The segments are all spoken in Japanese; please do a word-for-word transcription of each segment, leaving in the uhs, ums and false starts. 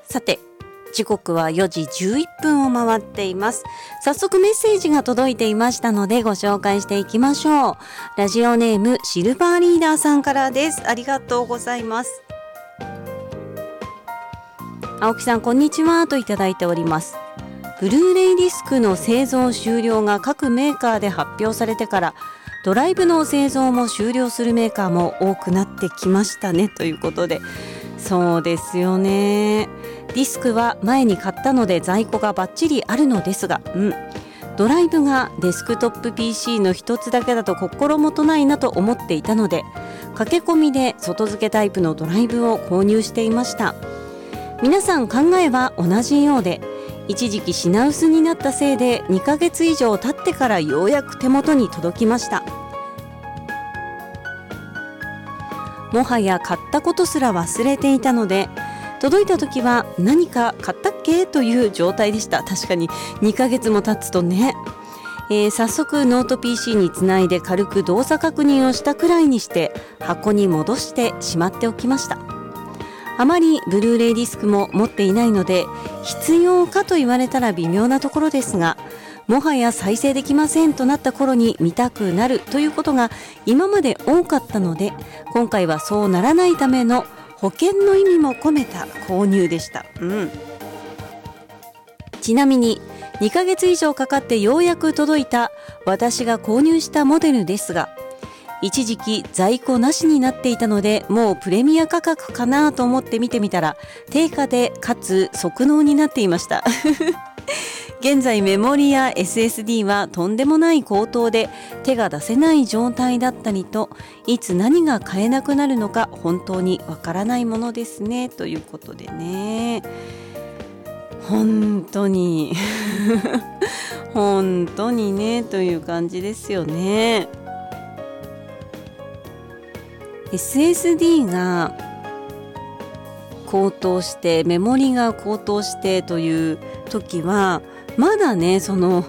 さて、時刻はよじじゅういっぷんを回っています。早速メッセージが届いていましたのでご紹介していきましょう。ラジオネームシルバーリーダーさんからです。ありがとうございます。青木さんこんにちはといただいております。ブルーレイディスクの製造終了が各メーカーで発表されてからドライブの製造も終了するメーカーも多くなってきましたねということで、そうですよね。ディスクは前に買ったので在庫がバッチリあるのですが、うん、ドライブがデスクトップ ピーシー の一つだけだと心もとないなと思っていたので、駆け込みで外付けタイプのドライブを購入していました。皆さん考えは同じようで、一時期品薄になったせいでにかげつ以上経ってからようやく手元に届きました。もはや買ったことすら忘れていたので、届いた時は何か買ったっけという状態でした。確かににかげつも経つとね、えー、早速ノート ピーシー につないで軽く動作確認をしたくらいにして箱に戻してしまっておきました。あまりブルーレイディスクも持っていないので必要かと言われたら微妙なところですが、もはや再生できませんとなった頃に見たくなるということが今まで多かったので、今回はそうならないための保険の意味も込めた購入でした、うん、ちなみににかげつ以上かかってようやく届いた私が購入したモデルですが、一時期在庫なしになっていたのでもうプレミア価格かなと思って見てみたら定価でかつ即納になっていました現在メモリや エスエスディー はとんでもない高騰で手が出せない状態だったりと、いつ何が買えなくなるのか本当にわからないものですねということでね、本当に本当にねという感じですよね。エスエスディー が高騰してメモリが高騰してという時はまだね、その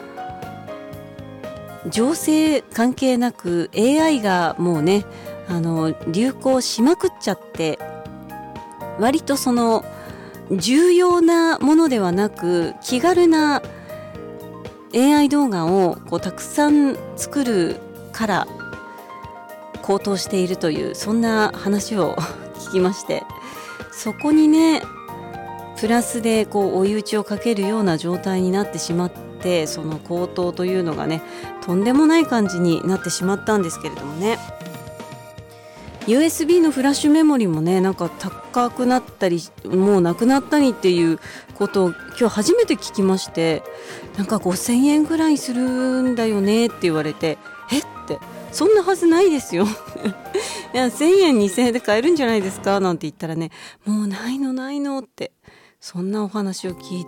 情勢関係なく エーアイ がもうねあの流行しまくっちゃって、割とその重要なものではなく気軽な エーアイ 動画をこうたくさん作るから高騰しているという、そんな話を聞きまして、そこにねプラスでこう追い打ちをかけるような状態になってしまって、その高騰というのがねとんでもない感じになってしまったんですけれどもね、 ユーエスビー のフラッシュメモリもねなんか高くなったりもうなくなったりっていうことを今日初めて聞きまして、なんかごせんえんぐらいするんだよねって言われて、えってそんなはずないですよいやせんえんにせんえんで買えるんじゃないですかなんて言ったらね、もうないのないのって、そんなお話を聞いて